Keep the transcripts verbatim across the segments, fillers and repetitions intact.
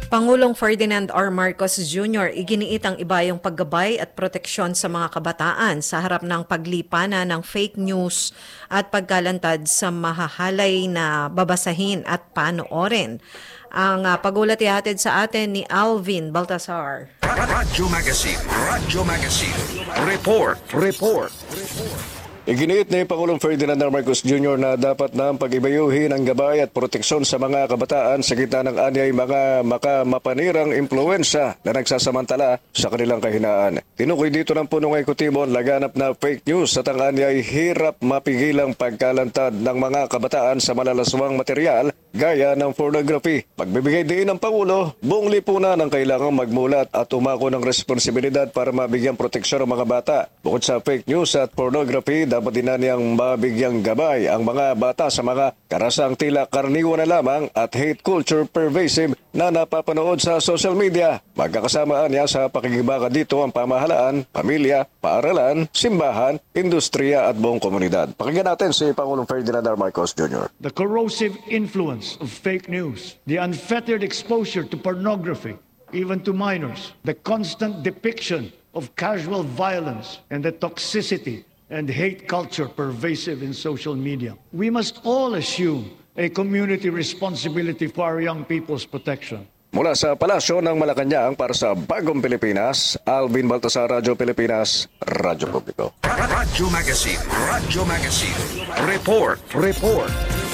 Pangulong Ferdinand R. Marcos Junior iginiit ang ibayong paggabay at proteksyon sa mga kabataan sa harap ng paglipana ng fake news at pagkalantad sa mahahalay na babasahin at panoorin. Ang uh, pagulat ihatid sa atin ni Alvin Baltasar. Radyo Magazine, Radyo Magazine, Report, Report. Iginiit ni Pangulong Ferdinand R. Marcos Junior na dapat na pag-ibayuhin ang gabay at proteksyon sa mga kabataan sa gitna ng anyay mga makamapanirang impluensya na nagsasamantala sa kanilang kahinaan. Tinukoy dito ng punong ekutibo ang laganap na fake news at ang anyay hirap mapigilang pagkalantad ng mga kabataan sa malalaswang material gaya ng pornography. Pagbibigay din ng Pangulo, buong lipunan ang kailangang magmulat at umako ng responsibilidad para mabigyan proteksyon ang mga bata. Bukod sa fake news at pornography, dapat din na niyang mabigyang gabay ang mga bata sa mga karasang tila karaniwan na lamang at hate culture pervasive na napapanood sa social media. Magkakasamaan niya sa pakikibaka dito ang pamahalaan, pamilya, paaralan, simbahan, industriya at buong komunidad. Pakinggan natin si Pangulong Ferdinand R. Marcos Junior The corrosive influence of fake news, the unfettered exposure to pornography, even to minors, the constant depiction of casual violence and the toxicity and hate culture pervasive in social media. We must all assume a community responsibility for our young people's protection. Mula sa Palasyo ng Malacanang para sa Bagong Pilipinas, Alvin Baltasar, Radyo Pilipinas, Radyo Publiko. Radyo Magazine, Radyo Magazine, Report, Report.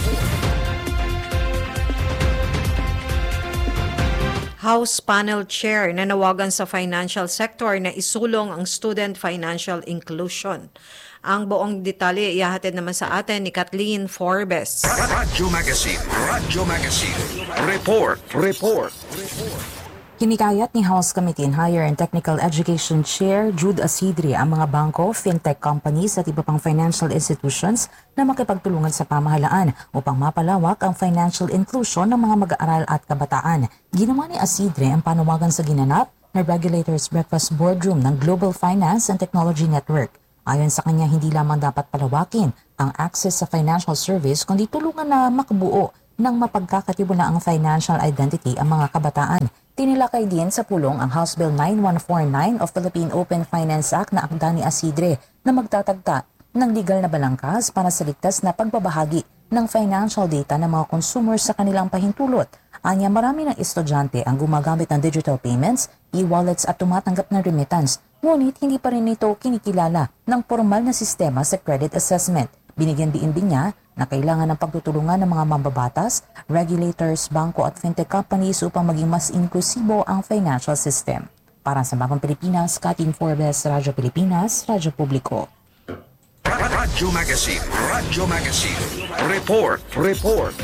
House Panel Chair nanawagan sa financial sector na isulong ang student financial inclusion. Ang buong detalye ihahatid naman sa atin ni Kathleen Forbes. Radyo Magazine, Radyo Magazine, Report, Report. Hinikayat ni House Committee on Higher and Technical Education Chair Jude Asidre ang mga bangko, fintech companies at iba pang financial institutions na makipagtulungan sa pamahalaan upang mapalawak ang financial inclusion ng mga mag-aaral at kabataan. Ginawa ni Asidre ang panawagan sa ginanap na Regulators Breakfast Boardroom ng Global Finance and Technology Network. Ayon sa kanya, hindi lamang dapat palawakin ang access sa financial service kundi tulungan na makabuo ng mapagkakatiwalaang financial identity ang mga kabataan. Tinilakay din sa pulong ang House Bill nine one four nine of Philippine Open Finance Act na akda ni Asidre na magtatagta ng legal na balangkas para sa ligtas na pagbabahagi ng financial data ng mga consumers sa kanilang pahintulot. Anya, marami ng estudyante ang gumagamit ng digital payments, e-wallets at tumatanggap ng remittance. Ngunit hindi pa rin ito kinikilala ng formal na sistema sa credit assessment. Binigyan diin din niya na kailangan ng pagtutulungan ng mga mambabatas, regulators, bangko at fintech companies upang maging mas inklusibo ang financial system. Para sa Bagong Pilipinas, Kathleen Forbes, Radyo Pilipinas, Radyo Publiko. Radyo Magazine, Radyo Magazine, Report, Report.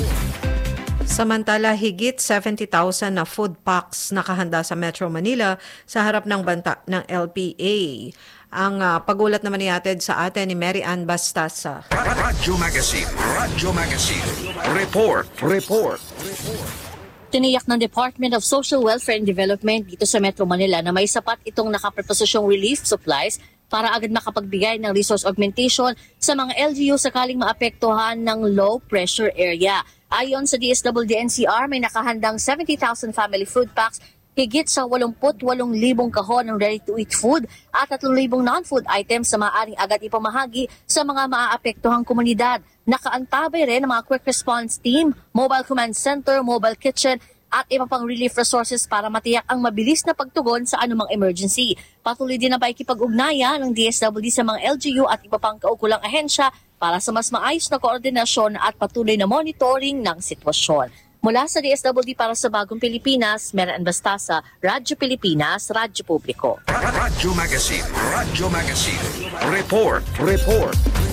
Samantala, higit seventy thousand na food packs nakahanda sa Metro Manila sa harap ng banta ng L P A. Ang uh, pagulat naman ihatid sa atin ni Mary Ann Bastasa. Radyo Magazine, Radyo Magazine, Report, Report. Tiniyak ng Department of Social Welfare and Development dito sa Metro Manila na may sapat itong nakapreposisyong relief supplies para agad makapagbigay ng resource augmentation sa mga L G U sakaling maapektuhan ng low pressure area. Ayon sa D S W D N C R, may nakahandang seventy thousand family food packs, higit sa eighty-eight thousand kahon ng ready-to-eat food at three thousand non-food items na maaaring agad ipamahagi sa mga maaapektuhang komunidad. Nakaantabay rin ang mga quick response team, mobile command center, mobile kitchen at iba pang relief resources para matiyak ang mabilis na pagtugon sa anumang emergency. Patuloy din na pakikipag-ugnayan ng D S W D sa mga L G U at iba pang kaukulang ahensya para sa mas maayos na koordinasyon at patuloy na monitoring ng sitwasyon. Mula sa D S W D para sa Bagong Pilipinas, Mary Ann Bastasa, Radyo Pilipinas, Radyo Publiko. Radyo Magazine, Radyo Magazine, Report, Report.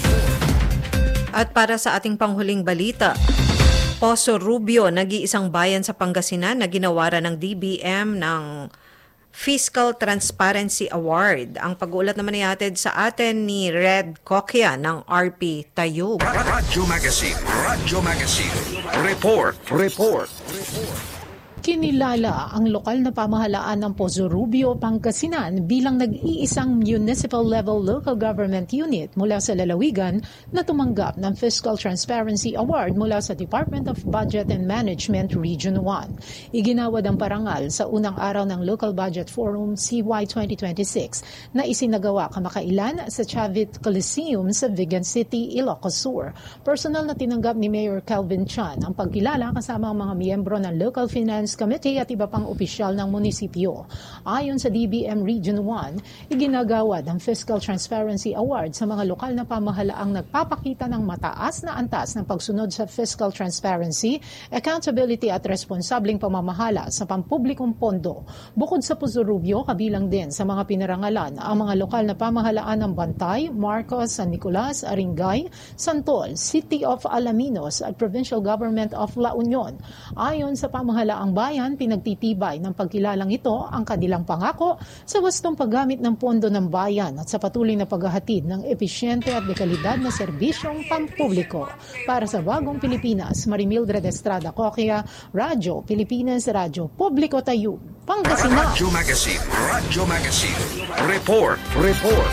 At para sa ating panghuling balita, Poso Rubio, nag-iisang bayan sa Pangasinan na ginawaran ng D B M ng Fiscal Transparency Award. Ang pag-uulat naman ihatid sa atin ni Red Coquia ng R P Tayub. Radyo Magazine, Radyo Magazine, Report, Report. Kinilala ang lokal na pamahalaan ng Pozo Rubio, Pangasinan bilang nag-iisang municipal level local government unit mula sa lalawigan na tumanggap ng Fiscal Transparency Award mula sa Department of Budget and Management Region one. Iginawad ang parangal sa unang araw ng Local Budget Forum C Y twenty twenty-six na isinagawa kamakailan sa Chavit Coliseum sa Vigan City, Ilocos Sur. Personal na tinanggap ni Mayor Calvin Chan ang pagkilala kasama ang mga miyembro ng Local Finance Committee at iba pang opisyal ng munisipyo. Ayon sa D B M Region one, iginagawad ang Fiscal Transparency Award sa mga lokal na pamahalaang nagpapakita ng mataas na antas ng pagsunod sa fiscal transparency, accountability at responsableng pamamahala sa pampublikong pondo. Bukod sa Pozo Rubio, kabilang din sa mga pinarangalan ang mga lokal na pamahalaan ng Bantay, Marcos, San Nicolas, Aringay, Santol, City of Alaminos at Provincial Government of La Union. Ayon sa pamahalaang bayan, pinagtitibay ng pagkilalang ito ang kanilang pangako sa wastong paggamit ng pondo ng bayan at sa patuloy na paghahatid ng episyente at dekalidad na serbisyong pampubliko. Para sa Bagong Pilipinas, Marimildred Estrada Coquia, Radyo Pilipinas, Radyo Publiko Tayo, Pangasinan. Radyo Magazine. Radyo Magazine. Report. Report.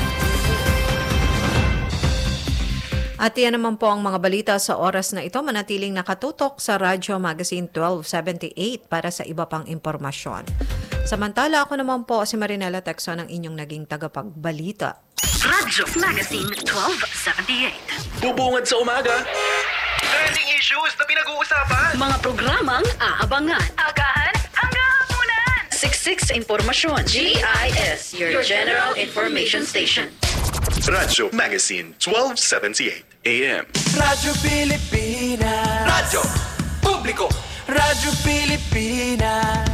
At yan naman po ang mga balita sa oras na ito. Manatiling nakatutok sa Radyo Magazine twelve seventy-eight para sa iba pang impormasyon. Samantala, ako naman po si Marinela Texon, ang inyong naging tagapagbalita. Radyo Magazine twelve seventy-eight. Bubungad sa umaga. Trending issues na pinag-uusapan. Mga programang aabangan. Agahan hanggang hapunan. Siksik sa impormasyon. G I S, your general information station. Radyo Magazine twelve seventy-eight A M. Radyo Pilipinas. Radyo Publiko. Radyo Pilipinas.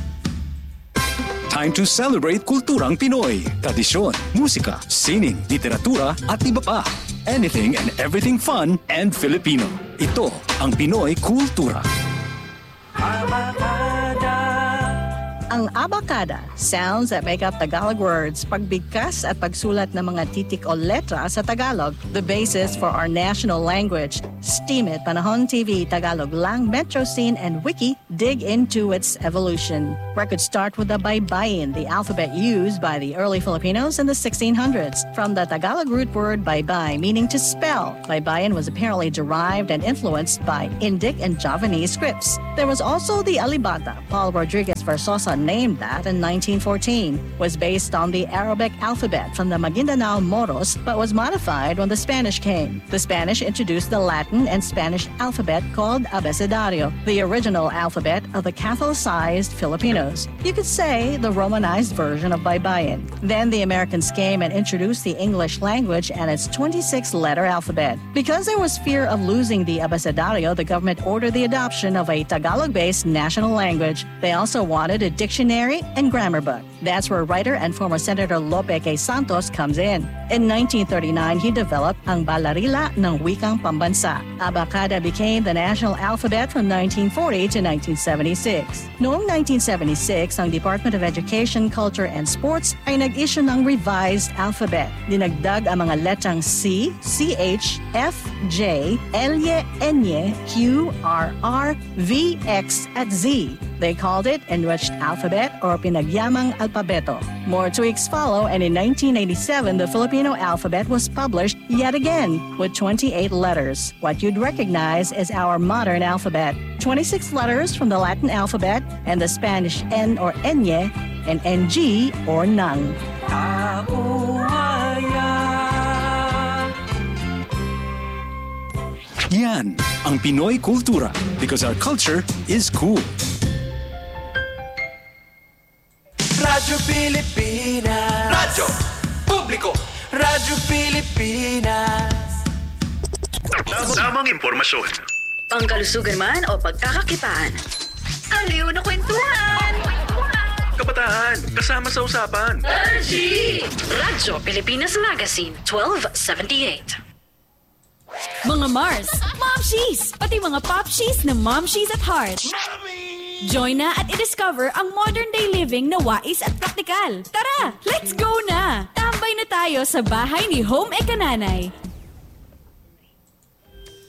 Time to celebrate kulturang Pinoy. Tradisyon, musika, sining, literatura at iba pa. Anything and everything fun and Filipino. Ito ang Pinoy Kultura. Ang abacada, sounds that make up Tagalog words, pagbigkas at pagsulat ng mga titik o letra sa Tagalog, the basis for our national language. Steam It, Panahon T V, Tagalog Lang, Metro Scene, and Wiki dig into its evolution. Records start with the baybayin, the alphabet used by the early Filipinos in the sixteen hundreds. From the Tagalog root word baybay, meaning to spell, baybayin was apparently derived and influenced by Indic and Javanese scripts. There was also the alibata. Paul Rodriguez Versosa named that in nineteen fourteen, was based on the Arabic alphabet from the Maguindanao Moros, but was modified when the Spanish came. The Spanish introduced the Latin and Spanish alphabet called abecedario, the original alphabet of the Catholicized Filipinos. You could say the Romanized version of baybayin. Then the Americans came and introduced the English language and its twenty-six letter alphabet. Because there was fear of losing the abecedario, the government ordered the adoption of a Tagalog-based national language. They also wanted a dictionary and grammar book. That's where writer and former Senator Lope K. Santos comes in. In nineteen thirty-nine, he developed ang Balarila ng Wikang Pambansa. Abacada became the national alphabet from nineteen forty to nineteen seventy-six. Noong nineteen seventy-six, ang Department of Education, Culture and Sports ay nag-issue ng revised alphabet. Dinagdag ang mga letrang C, C H, F, J, L, N, Q, R, R, V, X, at Z. They called it Enriched Alphabet or Pinagyamang Alpabeto. More tweaks follow, and in nineteen eighty-seven, the Filipino alphabet was published yet again with twenty-eight letters. What you'd recognize is our modern alphabet. twenty-six letters from the Latin alphabet and the Spanish N or Enye and N G or Nang. Yan ang Pinoy Kultura because our culture is cool. Radyo Pilipinas. Radyo Publiko. Radyo Pilipinas. Tamang impormasyon. Pangkalusugan man o pagkakakitaan. Aliw na kwentuhan. Kabataan, kasama sa usapan. R G! Radyo Pilipinas Magazine twelve seventy-eight. Mga Mars, Momshies! Pati mga Popshies na Momshies at Heart. Join na at i-discover ang modern day living na wais at praktikal. Tara, let's go na! Tambay na tayo sa bahay ni Home Ekananay.